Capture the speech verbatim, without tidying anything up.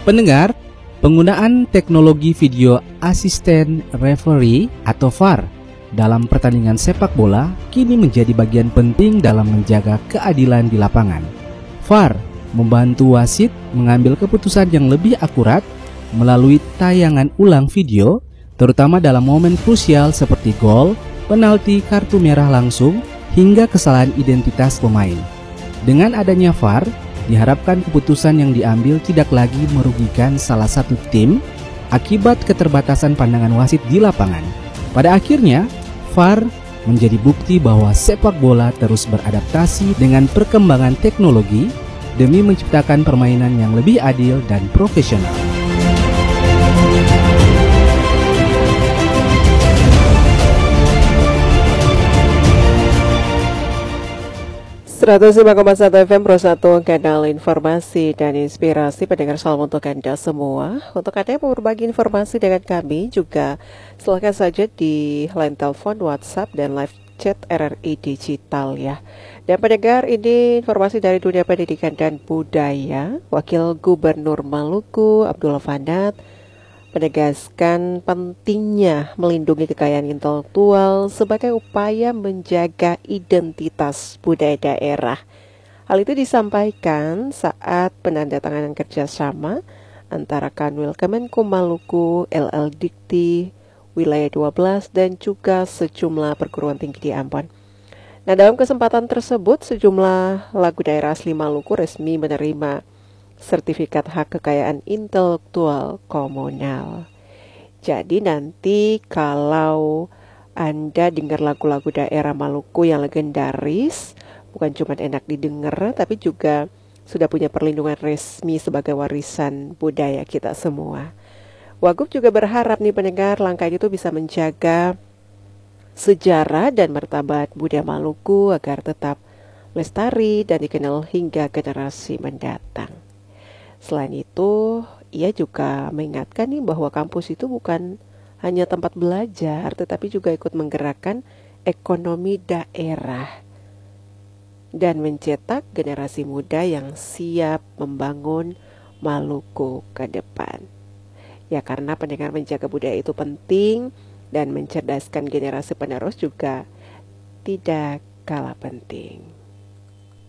Pendengar, penggunaan teknologi video asisten referee atau V A R dalam pertandingan sepak bola kini menjadi bagian penting dalam menjaga keadilan di lapangan. V A R membantu wasit mengambil keputusan yang lebih akurat melalui tayangan ulang video, terutama dalam momen krusial seperti gol, penalti, kartu merah langsung, hingga kesalahan identitas pemain. Dengan adanya V A R, diharapkan keputusan yang diambil tidak lagi merugikan salah satu tim akibat keterbatasan pandangan wasit di lapangan. Pada akhirnya, V A R menjadi bukti bahwa sepak bola terus beradaptasi dengan perkembangan teknologi demi menciptakan permainan yang lebih adil dan profesional. seratus lima koma satu F M Pro satu, kanal informasi dan inspirasi. Pendengar, salam untuk Anda semua. Untuk Anda yang mau berbagi informasi dengan kami juga, silakan saja di line telepon, WhatsApp, dan live chat R R I Digital ya. Dan pendengar, ini informasi dari dunia pendidikan dan budaya. Wakil Gubernur Maluku Abdullah Fanat menegaskan pentingnya melindungi kekayaan intelektual sebagai upaya menjaga identitas budaya daerah. Hal itu disampaikan saat penandatanganan kerjasama antara Kanwil Kemenkum Maluku, L L Dikti, Wilayah dua belas, dan juga sejumlah perguruan tinggi di Ambon. Nah, dalam kesempatan tersebut, sejumlah lagu daerah asli Maluku resmi menerima sertifikat hak kekayaan intelektual komunal. Jadi nanti kalau Anda dengar lagu-lagu daerah Maluku yang legendaris, bukan cuma enak didengar, tapi juga sudah punya perlindungan resmi sebagai warisan budaya kita semua. Wagub juga berharap nih pendengar, langkah itu bisa menjaga sejarah dan martabat budaya Maluku agar tetap lestari dan dikenal hingga generasi mendatang. Selain itu, ia juga mengingatkan nih bahwa kampus itu bukan hanya tempat belajar, tetapi juga ikut menggerakkan ekonomi daerah dan mencetak generasi muda yang siap membangun Maluku ke depan. Ya, karena pendengar, menjaga budaya itu penting dan mencerdaskan generasi penerus juga tidak kalah penting.